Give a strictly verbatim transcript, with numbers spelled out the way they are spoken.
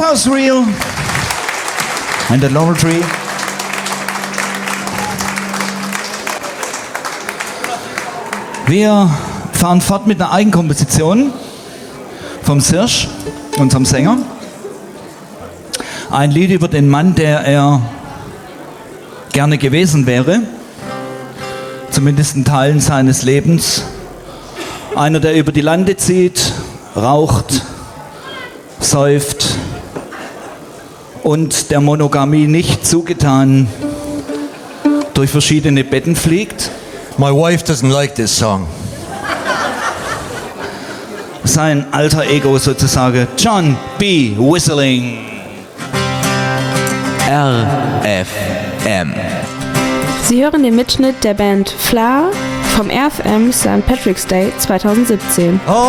Clubhouse Reel and the Laurel Tree. Wir fahren fort mit einer Eigenkomposition vom Sirsch, unserem Sänger. Ein Lied über den Mann, der er gerne gewesen wäre, zumindest in Teilen seines Lebens. Einer, der über die Lande zieht, raucht, säuft und der Monogamie nicht zugetan durch verschiedene Betten fliegt. My wife doesn't like this song. Sein alter Ego sozusagen, John B. Whistling. R F M. Sie hören den Mitschnitt der Band Flower vom R F M Sankt Patrick's Day zweitausendsiebzehn. Oh.